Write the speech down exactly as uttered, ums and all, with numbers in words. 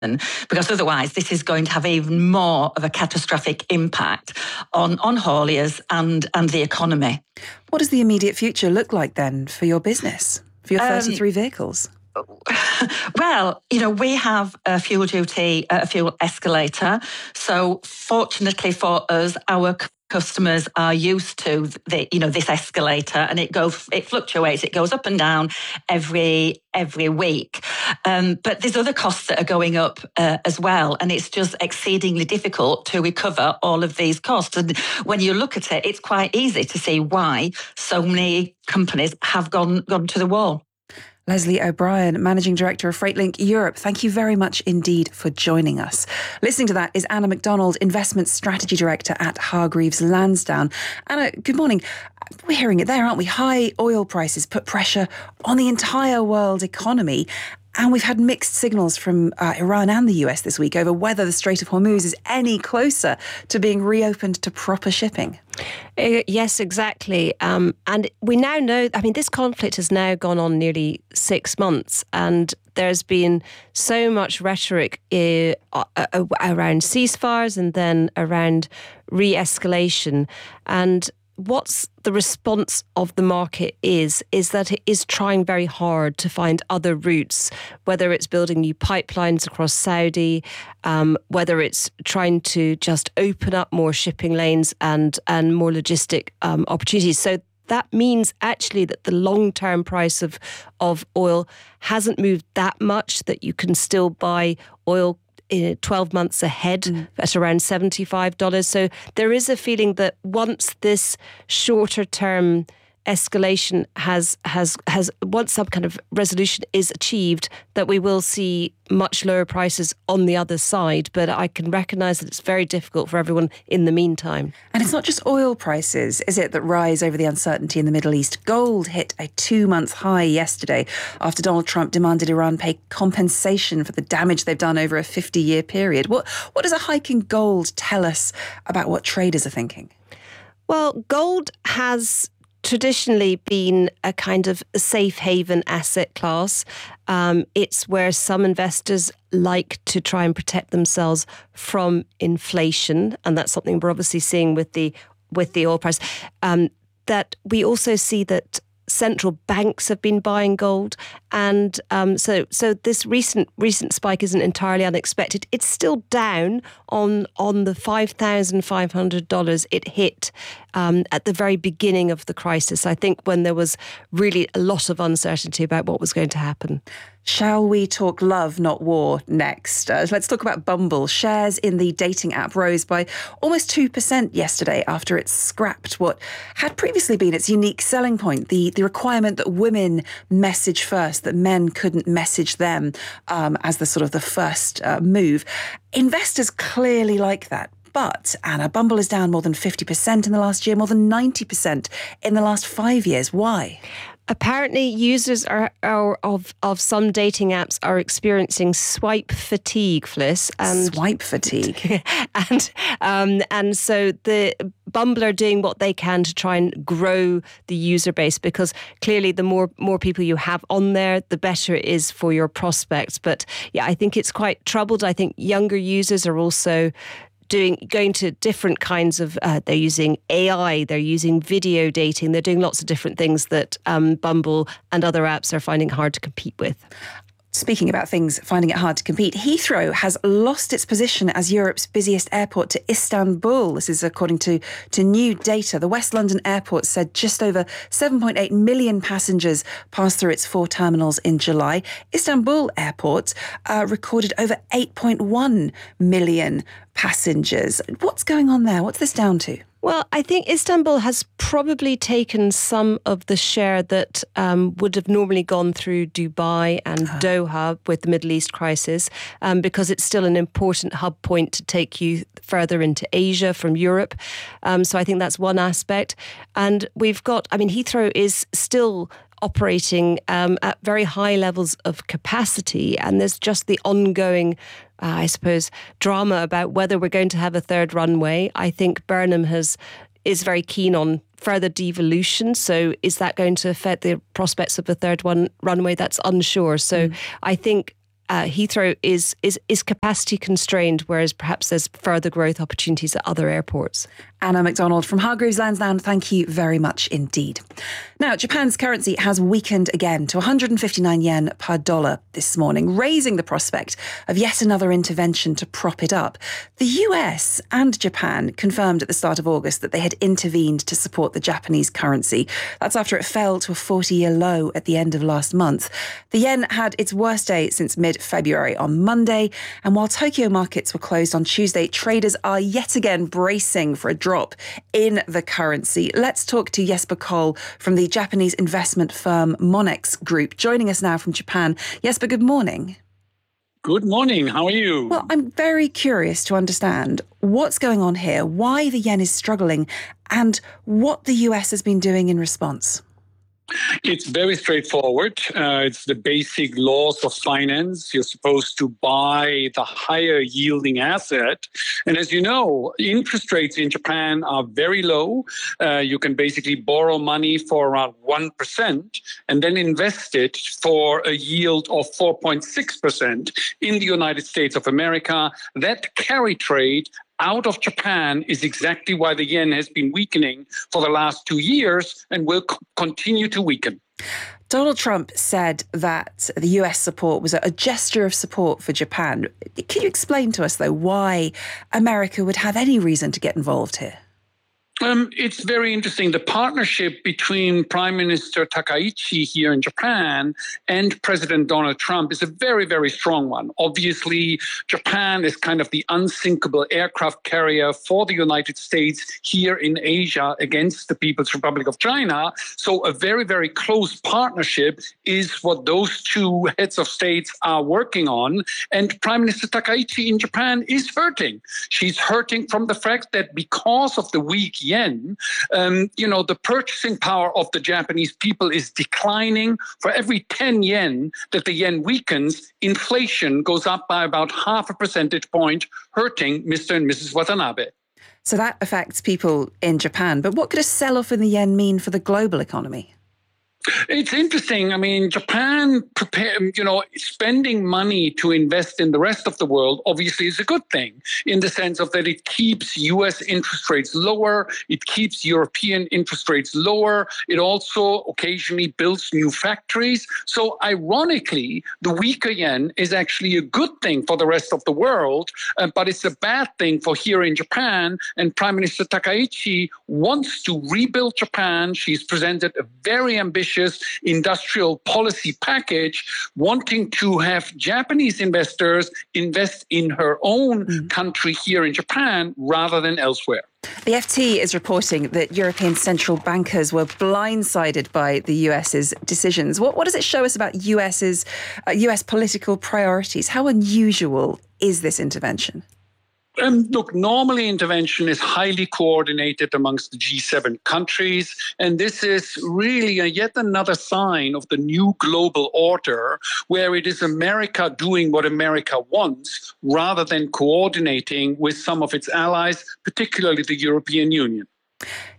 because otherwise this is going to have even more of a catastrophic impact on, on hauliers and, and the economy. What does the immediate future look like then for your business, for your thirty-three um, vehicles? Well, you know, we have a fuel duty, a fuel escalator. So fortunately for us, our customers are used to the, you know, this escalator, and it goes, it fluctuates, it goes up and down every every week. Um, but there's other costs that are going up uh, as well, and it's just exceedingly difficult to recover all of these costs. And when you look at it, it's quite easy to see why so many companies have gone gone to the wall. Leslie O'Brien, Managing Director of FreightLink Europe, thank you very much indeed for joining us. Listening to that is Anna McDonald, Investment Strategy Director at Hargreaves Lansdown. Anna, good morning. We're hearing it there, aren't we? High oil prices put pressure on the entire world economy. And we've had mixed signals from uh, Iran and the U S this week over whether the Strait of Hormuz is any closer to being reopened to proper shipping. Uh, yes, exactly. Um, and we now know, I mean, this conflict has now gone on nearly six months and there's been so much rhetoric uh, uh, around ceasefires and then around re-escalation. And what's the response of the market is, is that it is trying very hard to find other routes, whether it's building new pipelines across Saudi, um, whether it's trying to just open up more shipping lanes and, and more logistic um, opportunities. So that means actually that the long-term price of, of oil hasn't moved that much, that you can still buy oil twelve months ahead mm. at around seventy-five dollars. So there is a feeling that once this shorter term escalation has has has once some kind of resolution is achieved, that we will see much lower prices on the other side. But I can recognise that it's very difficult for everyone in the meantime. And it's not just oil prices, is it, that rise over the uncertainty in the Middle East? Gold hit a two-month high yesterday after Donald Trump demanded Iran pay compensation for the damage they've done over a fifty-year period. What what does a hike in gold tell us about what traders are thinking? Well, gold has traditionally been a kind of safe haven asset class. Um, it's where some investors like to try and protect themselves from inflation, and that's something we're obviously seeing with the with the oil price. Um, that we also see that central banks have been buying gold, and um, so so this recent recent spike isn't entirely unexpected. It's still down on on the five thousand five hundred dollars it hit um, at the very beginning of the crisis. I think when there was really a lot of uncertainty about what was going to happen. Shall we talk love, not war, next? Uh, let's talk about Bumble. Shares in the dating app rose by almost two percent yesterday after it scrapped what had previously been its unique selling point, the, the requirement that women message first, that men couldn't message them um, as the sort of the first uh, move. Investors clearly like that. But, Anna, Bumble is down more than fifty percent in the last year, more than ninety percent in the last five years. Why? Apparently, users are, are of of some dating apps are experiencing swipe fatigue, Fliss. And swipe fatigue, and um, and so the Bumble are doing what they can to try and grow the user base, because clearly the more more people you have on there, the better it is for your prospects. But yeah, I think it's quite troubled. I think younger users are also doing going to different kinds of, uh, they're using A I, they're using video dating, they're doing lots of different things that um, Bumble and other apps are finding hard to compete with. Speaking about things finding it hard to compete, Heathrow has lost its position as Europe's busiest airport to Istanbul. This is according to, to new data. The West London airport said just over seven point eight million passengers passed through its four terminals in July. Istanbul airport uh, recorded over eight point one million passengers. What's going on there? What's this down to? Well, I think Istanbul has probably taken some of the share that um, would have normally gone through Dubai and uh. Doha with the Middle East crisis, um, because it's still an important hub point to take you further into Asia from Europe. Um, so I think that's one aspect. And we've got, I mean, Heathrow is still operating um, at very high levels of capacity, and there's just the ongoing Uh, I suppose, drama about whether we're going to have a third runway. I think Burnham has is very keen on further devolution. So is that going to affect the prospects of a third one runway? That's unsure. So mm. I think uh, Heathrow is, is is capacity constrained, whereas perhaps there's further growth opportunities at other airports. Anna McDonald from Hargreaves Lansdown, thank you very much indeed. Now, Japan's currency has weakened again to one hundred fifty-nine yen per dollar this morning, raising the prospect of yet another intervention to prop it up. The U S and Japan confirmed at the start of August that they had intervened to support the Japanese currency. That's after it fell to a forty-year low at the end of last month. The yen had its worst day since mid-February on Monday, and while Tokyo markets were closed on Tuesday, traders are yet again bracing for a drop in the currency. Let's talk to Jesper Koll from the Japanese investment firm Monex Group, joining us now from Japan. Jesper, good morning. Good morning. How are you? Well, I'm very curious to understand what's going on here, why the yen is struggling, and what the U S has been doing in response. It's very straightforward. Uh, it's the basic laws of finance. You're supposed to buy the higher yielding asset. And as you know, interest rates in Japan are very low. Uh, you can basically borrow money for around one percent and then invest it for a yield of four point six percent in the United States of America. That carry trade out of Japan is exactly why the yen has been weakening for the last two years and will c- continue to weaken. Donald Trump said that the U S support was a gesture of support for Japan. Can you explain to us, though, why America would have any reason to get involved here? Um, it's very interesting. The partnership between Prime Minister Takaichi here in Japan and President Donald Trump is a very, very strong one. Obviously, Japan is kind of the unsinkable aircraft carrier for the United States here in Asia against the People's Republic of China. So a very, very close partnership is what those two heads of states are working on. And Prime Minister Takaichi in Japan is hurting. She's hurting from the fact that because of the weak yen, um, you know, the purchasing power of the Japanese people is declining. For every ten yen that the yen weakens, inflation goes up by about half a percentage point, hurting Mister and Missus Watanabe. So that affects people in Japan. But what could a sell-off in the yen mean for the global economy? It's interesting. I mean, Japan, prepare, you know, spending money to invest in the rest of the world obviously is a good thing in the sense of that it keeps U S interest rates lower, it keeps European interest rates lower, it also occasionally builds new factories. So ironically, the weaker yen is actually a good thing for the rest of the world, uh, but it's a bad thing for here in Japan. And Prime Minister Takaichi wants to rebuild Japan. She's presented a very ambitious industrial policy package, wanting to have Japanese investors invest in her own mm. country here in Japan rather than elsewhere. The F T is reporting that European central bankers were blindsided by the U S's decisions. What, what does it show us about US's, uh, U S political priorities? How unusual is this intervention? Um, look, normally intervention is highly coordinated amongst the G seven countries, and this is really a yet another sign of the new global order, where it is America doing what America wants rather than coordinating with some of its allies, particularly the European Union.